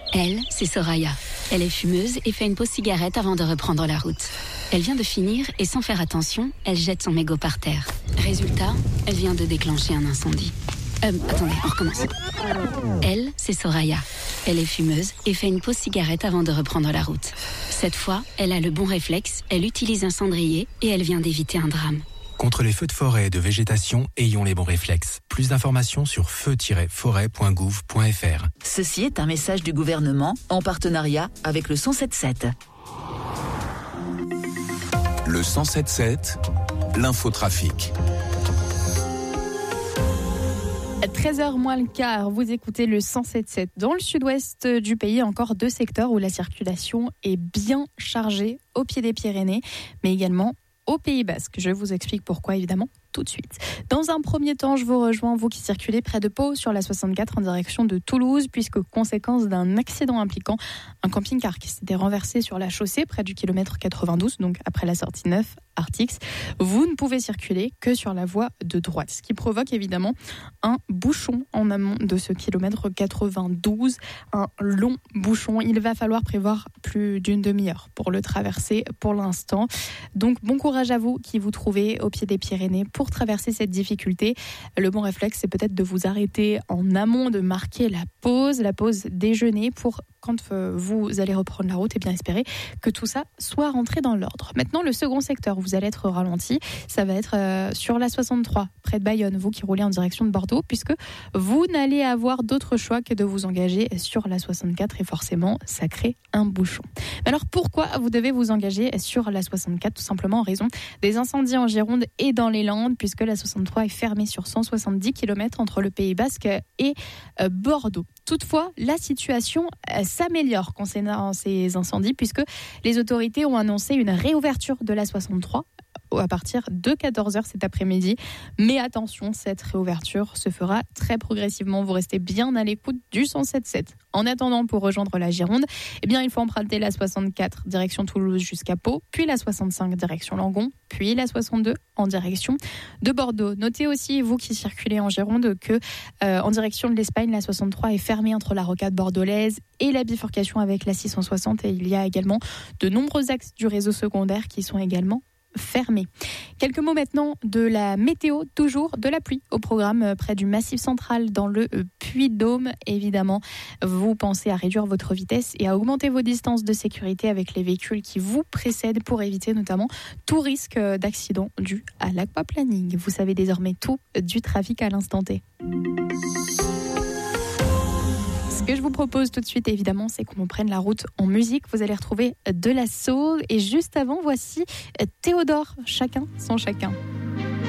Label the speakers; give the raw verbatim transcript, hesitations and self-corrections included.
Speaker 1: Elle, c'est Soraya. Elle est fumeuse et fait une pause cigarette avant de reprendre la route. Elle vient de finir et sans faire attention, elle jette son mégot par terre. Résultat, elle vient de déclencher un incendie. Euh, attendez, on recommence. Elle, c'est Soraya. Elle est fumeuse et fait une pause cigarette avant de reprendre la route. Cette fois, elle a le bon réflexe, elle utilise un cendrier et elle vient d'éviter un drame.
Speaker 2: Contre les feux de forêt et de végétation, ayons les bons réflexes. Plus d'informations sur feu tiret forêt point gouv point f r.
Speaker 3: Ceci est un message du gouvernement en partenariat avec le cent sept sept.
Speaker 4: Le cent sept sept, l'infotrafic.
Speaker 5: treize heures moins le quart, vous écoutez le cent sept sept. Dans le sud-ouest du pays, encore deux secteurs où la circulation est bien chargée, au pied des Pyrénées, mais également au Pays Basque. Je vous explique pourquoi, évidemment, tout de suite. Dans un premier temps, je vous rejoins, vous qui circulez près de Pau, sur la soixante-quatre en direction de Toulouse, puisque conséquence d'un accident impliquant un camping-car qui s'était renversé sur la chaussée près du kilomètre quatre-vingt-douze, donc après la sortie neuf, Artix, vous ne pouvez circuler que sur la voie de droite, ce qui provoque évidemment un bouchon en amont de ce kilomètre quatre-vingt-douze, un long bouchon. Il va falloir prévoir plus d'une demi-heure pour le traverser pour l'instant. Donc bon courage à vous qui vous trouvez au pied des Pyrénées pour traverser cette difficulté. Le bon réflexe, c'est peut-être de vous arrêter en amont, de marquer la pause, la pause déjeuner pour quand vous allez reprendre la route, et bien espérer que tout ça soit rentré dans l'ordre. Maintenant, le second secteur où vous allez être ralenti, ça va être euh, sur la soixante-trois, près de Bayonne, vous qui roulez en direction de Bordeaux, puisque vous n'allez avoir d'autre choix que de vous engager sur la soixante-quatre et forcément, ça crée un bouchon. Mais alors, pourquoi vous devez vous engager sur la soixante-quatre? Tout simplement en raison des incendies en Gironde et dans les Landes, puisque la soixante-trois est fermée sur cent soixante-dix kilomètres entre le Pays Basque et euh, Bordeaux. Toutefois, la situation euh, s'améliore concernant ces incendies, puisque les autorités ont annoncé une réouverture de la soixante-trois à partir de quatorze heures cet après-midi. Mais attention, cette réouverture se fera très progressivement. Vous restez bien à l'écoute du cent sept sept. En attendant, pour rejoindre la Gironde, eh bien, il faut emprunter la soixante-quatre direction Toulouse jusqu'à Pau, puis la soixante-cinq direction Langon, puis la soixante-deux en direction de Bordeaux. Notez aussi, vous qui circulez en Gironde, que euh, en direction de l'Espagne, la soixante-trois est fermée entre la rocade bordelaise et la bifurcation avec la six cent soixante. Et il y a également de nombreux axes du réseau secondaire qui sont également fermé. Quelques mots maintenant de la météo, toujours de la pluie au programme près du Massif central dans le Puy-de-Dôme. Évidemment, vous pensez à réduire votre vitesse et à augmenter vos distances de sécurité avec les véhicules qui vous précèdent pour éviter notamment tout risque d'accident dû à l'aquaplaning. Vous savez désormais tout du trafic à l'instant T. Ce que je vous propose tout de suite, évidemment, c'est qu'on prenne la route en musique. Vous allez retrouver de la soul. Et juste avant, voici Théodore, Chacun son chacun.